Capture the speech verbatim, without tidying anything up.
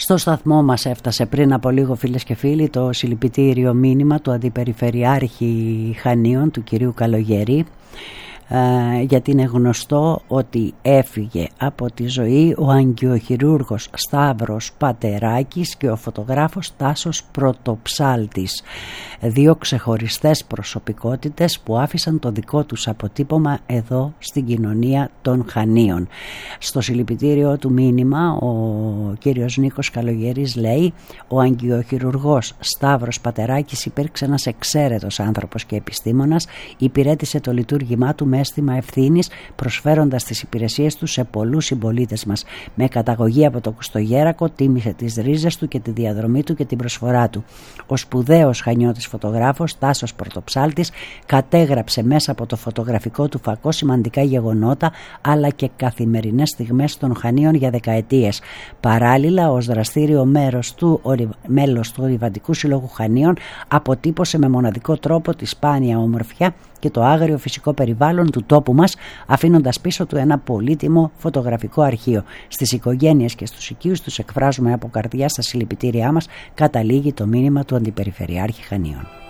Στο σταθμό μας έφτασε πριν από λίγο, φίλες και φίλοι, το συλληπιτήριο μήνυμα του Αντιπεριφερειάρχη Χανίων, του κυρίου Καλογερή, γιατί είναι γνωστό ότι έφυγε από τη ζωή ο αγκιοχειρούργος Σταύρος Πατεράκης και ο φωτογράφος Τάσος Πρωτοψάλτης, δύο ξεχωριστές προσωπικότητες που άφησαν το δικό τους αποτύπωμα εδώ στην κοινωνία των Χανίων. Στο συλληπιτήριο του μήνυμα ο κύριος Νίκος Καλογερής λέει: ο αγκιοχειρουργός Σταύρος Πατεράκης υπήρξε ένας εξαίρετος άνθρωπος και επιστήμονας, υπηρέτησε το λειτουργήμά του με αίσθημα ευθύνης, προσφέροντας τις υπηρεσίες του σε πολλούς συμπολίτες μας. Με καταγωγή από το Κουστογέρακο, τίμησε τις ρίζες του και τη διαδρομή του και την προσφορά του. Ο σπουδαίος Χανιώτης φωτογράφος Τάσος Πρωτοψάλτης κατέγραψε μέσα από το φωτογραφικό του φακό σημαντικά γεγονότα αλλά και καθημερινές στιγμές των Χανίων για δεκαετίες. Παράλληλα, ως δραστήριο μέρος του, μέλος του Ορειβαντικού Συλλόγου Χανίων, αποτύπωσε με μοναδικό τρόπο τη σπάνια ομορφιά και το άγριο φυσικό περιβάλλον του τόπου μας, αφήνοντας πίσω του ένα πολύτιμο φωτογραφικό αρχείο. Στις οικογένειες και στους οικείους τους εκφράζουμε από καρδιά στα συλληπιτήριά μας, καταλήγει το μήνυμα του Αντιπεριφερειάρχη Χανίων.